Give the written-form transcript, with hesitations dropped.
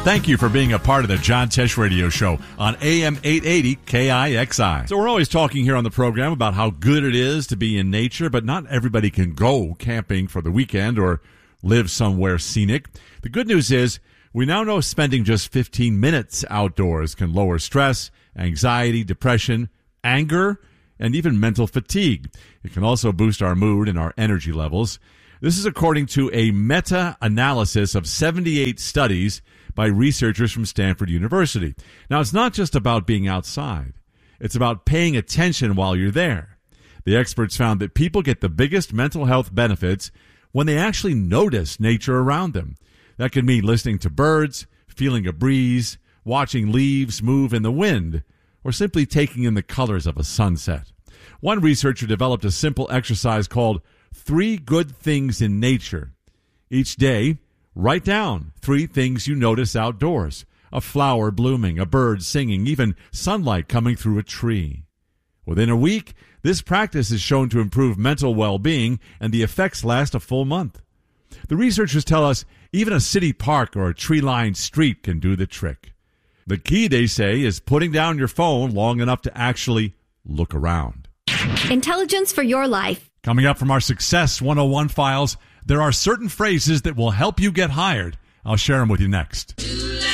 Thank you for being a part of the John Tesh Radio Show on AM 880 KIXI. So we're always talking here on the program about how good it is to be in nature, but not everybody can go camping for the weekend or live somewhere scenic. The good news is we now know spending just 15 minutes outdoors can lower stress, anxiety, depression, anger, and even mental fatigue. It can also boost our mood and our energy levels. This is according to a meta-analysis of 78 studies by researchers from Stanford University. Now, it's not just about being outside. It's about paying attention while you're there. The experts found that people get the biggest mental health benefits when they actually notice nature around them. That could mean listening to birds, feeling a breeze, watching leaves move in the wind, or simply taking in the colors of a sunset. One researcher developed a simple exercise called 3 Good Things in Nature. Each day, write down 3 things you notice outdoors. A flower blooming, a bird singing, even sunlight coming through a tree. Within a week, this practice is shown to improve mental well-being, and the effects last a full month. The researchers tell us even a city park or a tree-lined street can do the trick. The key, they say, is putting down your phone long enough to actually look around. Intelligence for your life. Coming up from our Success 101 files, there are certain phrases that will help you get hired. I'll share them with you next.